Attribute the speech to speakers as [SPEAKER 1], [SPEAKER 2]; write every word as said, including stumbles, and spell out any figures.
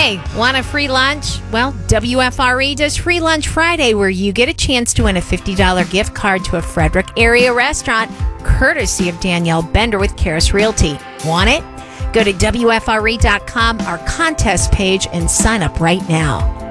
[SPEAKER 1] Hey, want a free lunch? Well, W F R E does Free Lunch Friday, where you get a chance to win a fifty dollars gift card to a Frederick area restaurant, courtesy of Danielle Bender with Karis Realty. Want it? Go to W F R E dot com, our contest page, and sign up right now.